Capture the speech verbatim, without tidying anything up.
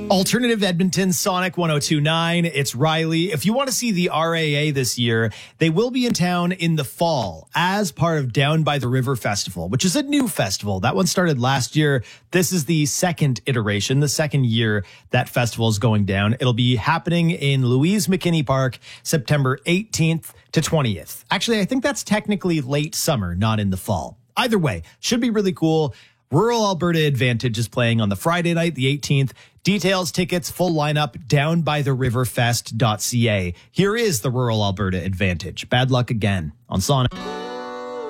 Alternative Edmonton, Sonic one oh two point nine. It's Riley. If you want to see the R A A this year, they will be in town in the fall as part of Down by the River Festival, which is a new festival. That one started last year. This is the second iteration, the second year that festival is going down. It'll be happening in Louise McKinney Park, September eighteenth to twentieth. Actually, I think that's technically late summer, not in the fall. Either way, should be really cool. Rural Alberta Advantage is playing on the Friday night, the eighteenth. Details, tickets, full lineup, down by the river fest dot c a. Here is the Rural Alberta Advantage. Bad luck again on Sonic.